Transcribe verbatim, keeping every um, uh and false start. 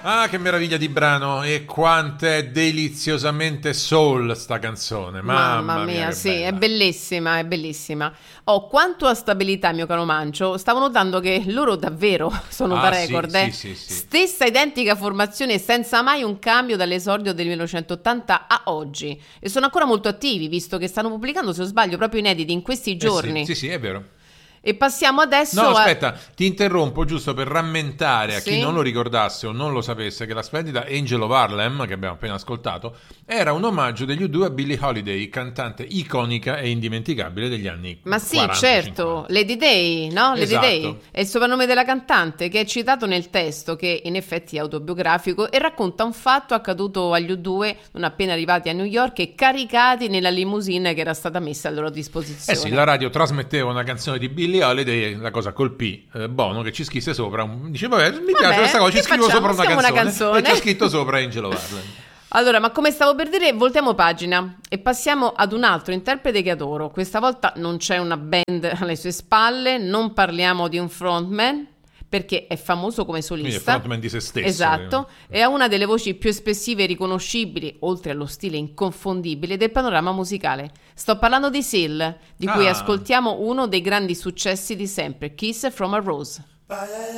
Ah, che meraviglia di brano e quanto è deliziosamente soul sta canzone. Mamma, Mamma mia, mia, che sì, è bella. bellissima, è bellissima. Oh, quanto a stabilità, mio caro Mancio, stavo notando che loro davvero sono da Ah, sì, record, sì, eh. sì, sì. Stessa identica formazione senza mai un cambio dall'esordio del millenovecentottanta a oggi. E sono ancora molto attivi, visto che stanno pubblicando, se non sbaglio, proprio inediti in questi Eh sì, sì, giorni. sì, è vero. E passiamo No, adesso a... aspetta, ti interrompo giusto per rammentare a chi non lo Sì? ricordasse o non lo sapesse che la splendida Angel of Harlem, che abbiamo appena ascoltato, era un omaggio degli U due a Billie Holiday, cantante iconica e indimenticabile degli anni Ma sì, quaranta certo, cinquanta. Lady Day, no? Lady Day Esatto. è il soprannome della cantante che è citato nel testo, che in effetti è autobiografico e racconta un fatto accaduto agli U due non appena arrivati a New York e caricati nella limousine che era stata messa a loro Eh sì, la disposizione. radio trasmetteva una canzone di Billie Holiday e la cosa colpì eh, Bono che ci scrisse sopra. Un... Dice, vabbè, mi piace questa Vabbè, cosa, ci che scrivo facciamo? sopra una Scriviamo una canzone. E canzone. ci ha scritto sopra Angel of Harlem. Allora, ma come stavo per dire, voltiamo pagina e passiamo ad un altro interprete che adoro. Questa volta non c'è una band alle sue spalle, non parliamo di un frontman, perché è famoso come Quindi è solista. frontman di se stesso. Esatto, praticamente. e ha una delle voci più espressive e riconoscibili, oltre allo stile inconfondibile, del panorama musicale. Sto parlando di Seal, di cui Ah. ascoltiamo uno dei grandi successi di sempre, Kiss from a Rose.